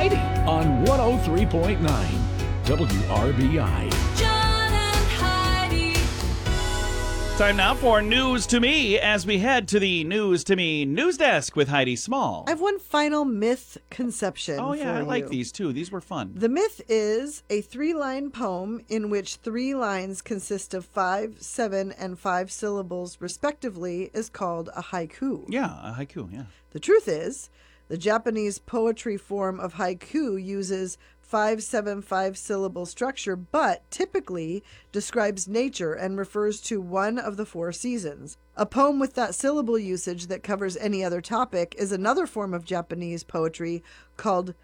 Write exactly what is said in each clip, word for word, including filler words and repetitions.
Heidi on one oh three point nine W R B I. John and Heidi. Time now for News to Me as we head to the News to Me news desk with Heidi Small. I have one final myth conception. Oh, yeah, for I like you. these too. These were fun. The myth is a three-line poem in which three lines consist of five, seven, and five syllables, respectively, is called a haiku. Yeah, a haiku, yeah. The truth is, the Japanese poetry form of haiku uses five, seven, five syllable structure, but typically describes nature and refers to one of the four seasons. A poem with that syllable usage that covers any other topic is another form of Japanese poetry called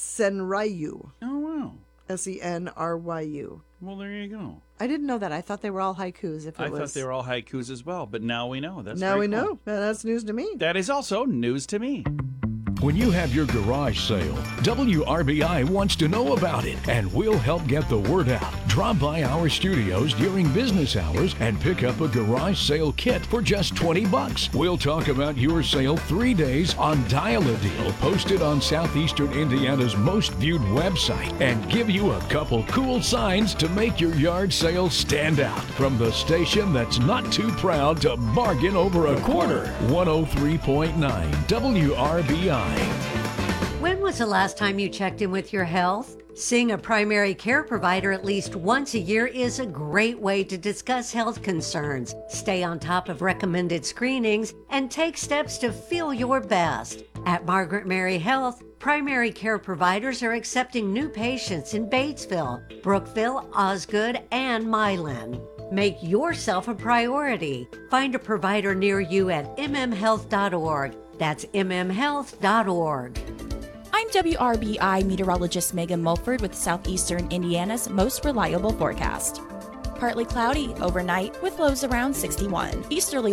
senryu. Oh, wow. S E N R Y U. Well, there you go. I didn't know that. I thought they were all haikus. If it I was... thought they were all haikus as well, but now we know. That's now very we cool. know. Now that's news to me. That is also news to me. When you have your garage sale, W R B I wants to know about it, and we'll help get the word out. Drop by our studios during business hours and pick up a garage sale kit for just twenty bucks. We'll talk about your sale three days on Dial a Deal, posted on Southeastern Indiana's most viewed website, and give you a couple cool signs to make your yard sale stand out. From the station that's not too proud to bargain over a quarter, one oh three point nine W R B I. When was the last time you checked in with your health? Seeing a primary care provider at least once a year is a great way to discuss health concerns, stay on top of recommended screenings, and take steps to feel your best. At Margaret Mary Health, primary care providers are accepting new patients in Batesville, Brookville, Osgood, and Milan. Make yourself a priority. Find a provider near you at m m health dot org. That's m m health dot org. I'm W R B I meteorologist Megan Mulford with Southeastern Indiana's most reliable forecast. Partly cloudy overnight with lows around sixty-one. Easterly